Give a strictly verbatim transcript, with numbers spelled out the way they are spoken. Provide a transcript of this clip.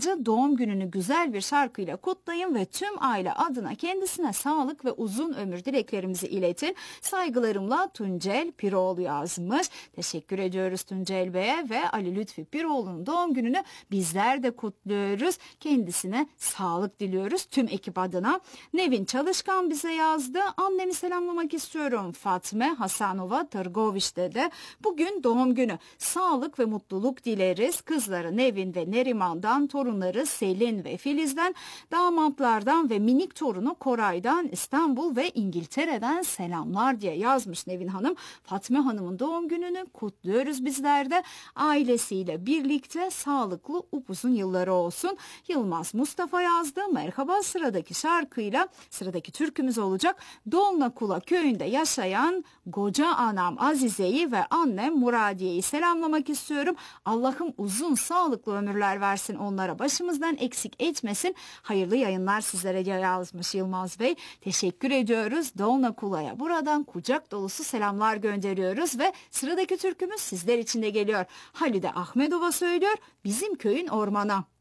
Ayrıca doğum gününü güzel bir şarkıyla kutlayın ve tüm aile adına kendisine sağlık ve uzun ömür dileklerimizi iletin. Saygılarımla Tuncel Piroğlu yazmış. Teşekkür ediyoruz Tuncel Bey'e ve Ali Lütfi Piroğlu'nun doğum gününü bizler de kutluyoruz. Kendisine sağlık diliyoruz tüm ekip adına. Nevin Çalışkan bize yazdı. Annemi selamlamak istiyorum. Fatme Hasanova Tırgoviç'te de bugün doğum günü. Sağlık ve mutluluk dileriz. Kızları Nevin ve Neriman'dan, torunları Selin ve Filiz'den, damatlardan ve minik torunu Koray'dan, İstanbul ve İngiltere'den selamlar diye yazmış Nevin Hanım. Fatme Hanım'ın doğum gününü kutluyoruz bizler de. Ailesiyle birlikte sağlıklı upuzun yılları olsun. Yılmaz Mustafa yazdı. Merhaba, sıradaki şarkıyla sıradaki türkümüz olacak. Dolna Kula köyünde yaşayan koca anam Azize'yi ve annem Muradiye'yi selamlamak istiyorum. Allah'ım uzun sağlıklı ömürler versin onlara, başımızdan eksik etmesin. Hayırlı yayınlar sizlere diye yazmış Yılmaz Bey. Teşekkür ediyoruz Dolna Kula'ya. Buradan kucak dolusu selamlar gönderiyoruz ve sıradaki türkümüz sizler için de geliyor. Halide Ahmedova söylüyor, Bizim Köyün Ormana.